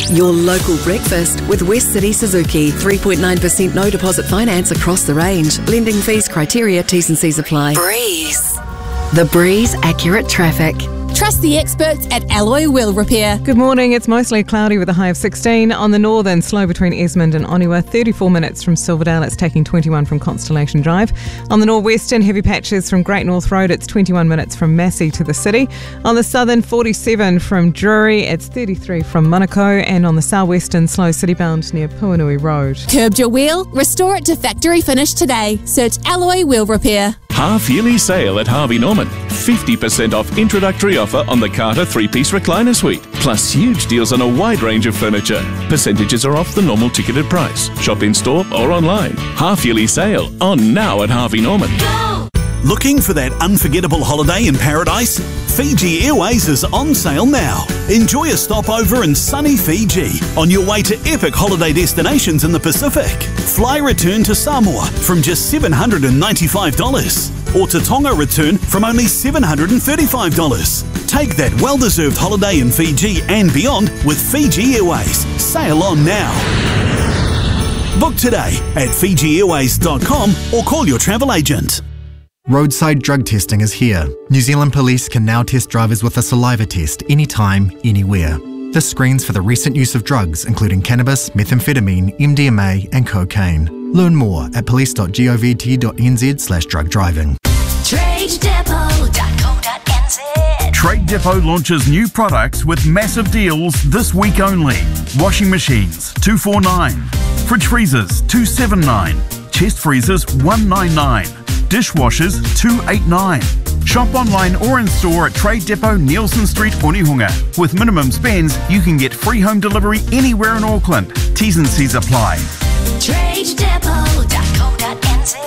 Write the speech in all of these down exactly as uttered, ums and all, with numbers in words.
Your local breakfast with West City Suzuki. three point nine percent no deposit finance across the range. Lending fees, criteria, T's and C's apply. Breeze. The Breeze Accurate Traffic. Trust the experts at Alloy Wheel Repair. Good morning. It's mostly cloudy with a high of sixteen. On the northern, slow between Esmond and Onewa, thirty-four minutes from Silverdale. It's taking twenty-one from Constellation Drive. On the northwestern, heavy patches from Great North Road. It's twenty-one minutes from Massey to the city. On the southern, forty-seven from Drury. It's thirty-three from Manukau. And on the southwestern, slow citybound near Puanui Road. Curbed your wheel? Restore it to factory finish today. Search Alloy Wheel Repair. Half-yearly sale at Harvey Norman. fifty percent off introductory offer on the Carter three-piece recliner suite. Plus huge deals on a wide range of furniture. Percentages are off the normal ticketed price. Shop in-store or online. Half-yearly sale on now at Harvey Norman. Go! Looking for that unforgettable holiday in paradise? Fiji Airways is on sale now. Enjoy a stopover in sunny Fiji on your way to epic holiday destinations in the Pacific. Fly return to Samoa from just seven hundred ninety-five dollars or to Tonga return from only seven hundred thirty-five dollars. Take that well-deserved holiday in Fiji and beyond with Fiji Airways. Sail on now. Book today at fiji airways dot com or call your travel agent. Roadside drug testing is here. New Zealand Police can now test drivers with a saliva test anytime, anywhere. This screens for the recent use of drugs, including cannabis, methamphetamine, M D M A and cocaine. Learn more at police dot govt dot n z slash drug driving. trade depot dot co dot n z. Trade Depot launches new products with massive deals this week only. Washing machines, two four nine. Fridge freezers, two seven nine. Chest freezers, one nine nine. Dishwashers, two eight nine. Shop online or in store at Trade Depot, Nielsen Street, Onehunga. With minimum spends, you can get free home delivery anywhere in Auckland. T's and C's apply. trade depot dot co dot n z.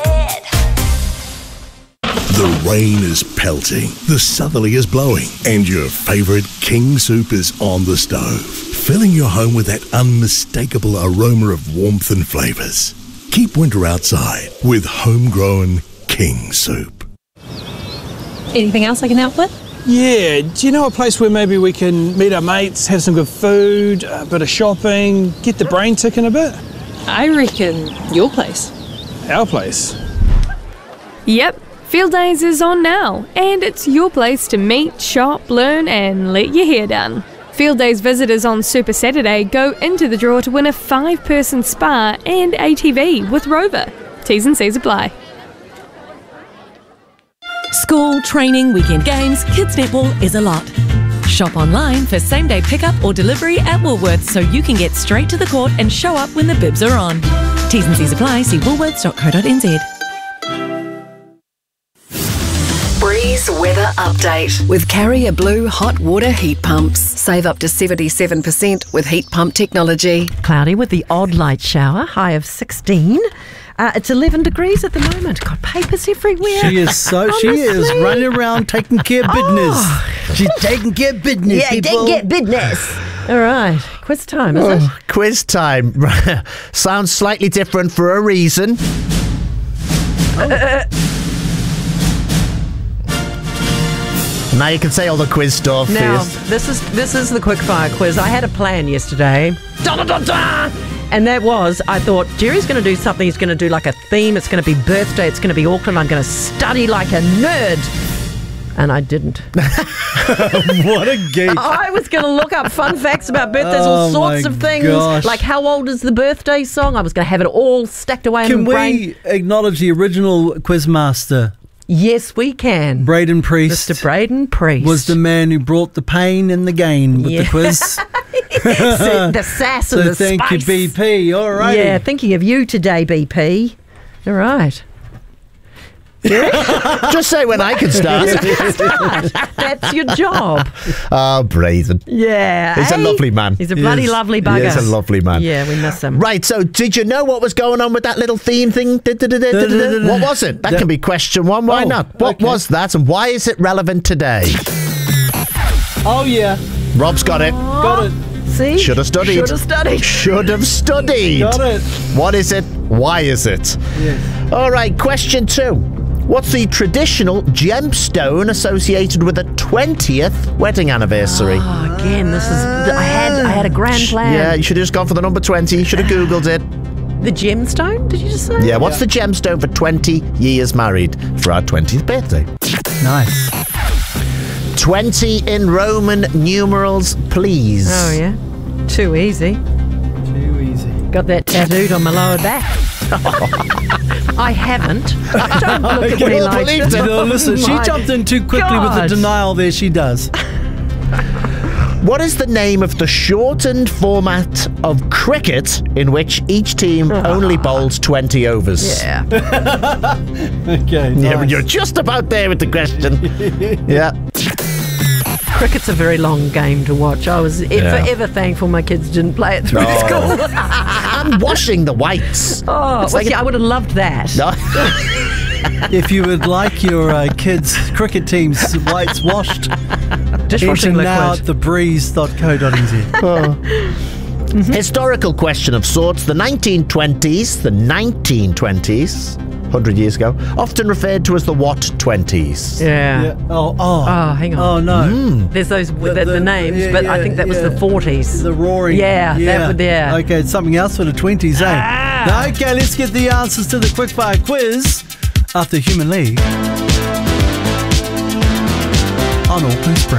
The rain is pelting, the southerly is blowing, and your favourite King Soup is on the stove, filling your home with that unmistakable aroma of warmth and flavours. Keep winter outside with homegrown King Soup. Anything else I can help with? Yeah, do you know a place where maybe we can meet our mates, have some good food, a bit of shopping, get the brain ticking a bit? I reckon your place. Our place? Yep, Field Days is on now, and it's your place to meet, shop, learn and let your hair down. Field Days visitors on Super Saturday go into the draw to win a five-person spa and A T V with Rover. T's and C's apply. School, training, weekend games, kids netball is a lot. Shop online for same-day pickup or delivery at Woolworths so you can get straight to the court and show up when the bibs are on. T's and C's apply. See woolworths dot co dot n z. Breeze Weather Update with Carrier Blue Hot Water Heat Pumps. Save up to seventy-seven percent with heat pump technology. Cloudy with the odd light shower, high of sixteen. Uh, it's eleven degrees at the moment. Got papers everywhere. She is so, she is running around taking care of business. Oh. She's taking care of business, Yeah, people. taking care of business. All right, quiz time, is oh, it? Quiz time. Sounds slightly different for a reason. Uh, Now you can say all the quiz stuff. Now, Yes. this is this is the quickfire quiz. I had a plan yesterday. Da, da, da, da! And that was, I thought, Jerry's going to do something. He's going to do like a theme. It's going to be birthday. It's going to be Auckland. I'm going to study like a nerd. And I didn't. What a geek. I was going to look up fun facts about birthdays, Oh all sorts my of things. gosh. Like how old is the birthday song? I was going to have it all stacked away in Can my we brain. acknowledge the original quizmaster? Yes, we can. Braden Priest. Mister Braden Priest. Was the man who brought the pain and the gain with Yeah. the quiz. So the sass So and the thank spice. you, B P. All right. Yeah, thinking of you today, B P. All right. Just say when I can start. Start. That's your job. Oh, Braden. Yeah. He's eh? a lovely man. He's a bloody Yes. lovely bugger. He's a lovely man. Yeah, we miss him. Right, so did you know what was going on with that little theme thing? What was it? That can be question one. Why Oh, not? What okay. was that and why is it relevant today? Oh, yeah. Rob's got it. Got it. See? Should have studied. Should have studied. Should have studied. Got it. What is it? Why is it? Yes. All right, question two. What's the traditional gemstone associated with a twentieth wedding anniversary? Oh, again, this is. I had I had a grand plan. Yeah, you should have just gone for the number twenty. You should have Googled it. The gemstone? Did you just say? Yeah, what's the gemstone for twenty years married for our twentieth birthday? Nice. twenty in Roman numerals, please. Oh, yeah. Too easy. Too easy. Got that tattooed on my lower back. I haven't. Don't look at me like this. No, listen, she My jumped in too quickly with God. the denial there, she does. What is the name of the shortened format of cricket in which each team only bowls twenty overs? Yeah. Okay, Yeah, nice. you're just about there with the question. Yeah. Cricket's a very long game to watch. I was e- Yeah. forever thankful my kids didn't play it through No. school. And washing the whites. Oh, It's well, like see, a- I would have loved that. No. If you would like your uh, kids' cricket team's whites washed, Dishwashing enter now liquid. at the breeze dot co dot n z. Mm-hmm. Historical question of sorts. The nineteen twenties, the nineteen twenties, one hundred years ago, often referred to as the what twenties? Yeah. Yeah. Oh, oh. Oh, hang on. Oh, no. There's those the, the, the- names, yeah, but I yeah, think that was yeah. the forties. The roaring. Yeah, that would yeah. Okay, it's something else for the twenties, eh? Ah. Okay, let's get the answers to the quickfire quiz after Human League on Auckland Spring.